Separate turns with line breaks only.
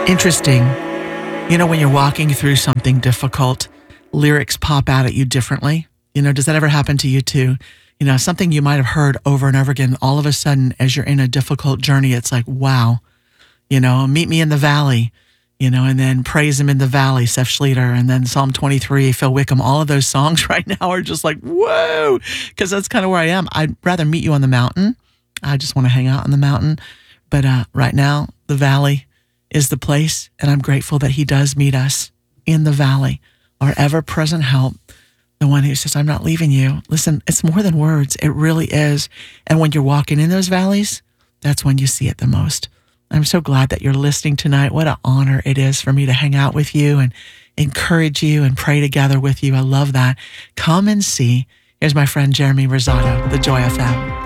Interesting. When you're walking through something difficult, lyrics pop out at you differently. Does that ever happen to you too? Something you might have heard over and over again. All of a sudden, as you're in a difficult journey, it's like, wow, meet me in the valley, and then praise him in the valley, Seth Schleter, and then Psalm 23, Phil Wickham. All of those songs right now are just like, whoa, because that's kind of where I am. I'd rather meet you on the mountain. I just want to hang out on the mountain. But right now, the valley is the place, and I'm grateful that he does meet us in the valley, our ever-present help, the one who says, I'm not leaving you. Listen, it's more than words. It really is. And when you're walking in those valleys, that's when you see it the most. I'm so glad that you're listening tonight. What an honor it is for me to hang out with you and encourage you and pray together with you. I love that. Come and see. Here's my friend Jeremy Rosado, the Joy FM.